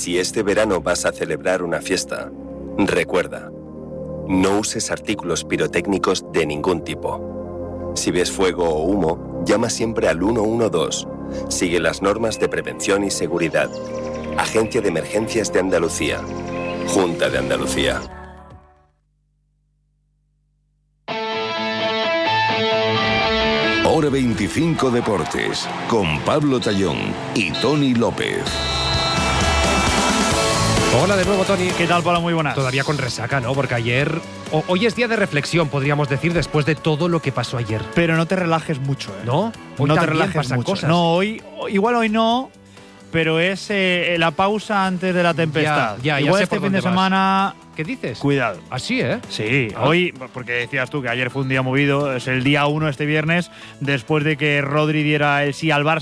si este verano vas a celebrar una fiesta, recuerda, no uses artículos pirotécnicos de ningún tipo. Si ves fuego o humo, llama siempre al 112. Sigue las normas de prevención y seguridad. Agencia de Emergencias de Andalucía. Junta de Andalucía. Hora 25 Deportes, con Pablo Tallón y Tony López. Hola de nuevo, Tony. ¿Qué tal, Pablo? Muy buenas. Todavía con resaca, ¿no? Porque ayer... Hoy es día de reflexión, podríamos decir, después de todo lo que pasó ayer. Pero no te relajes mucho, ¿eh? ¿No? Hoy no te también relajes pasan mucho. cosas. No, igual hoy no, pero es la pausa antes de la tempestad. Ya igual sé este por fin de dónde vas. semana... ¿Qué dices? Cuidado. Así, ¿eh? Sí, hoy, porque decías tú que ayer fue un día movido, es el día 1 este viernes, después de que Rodri diera el sí al Barça.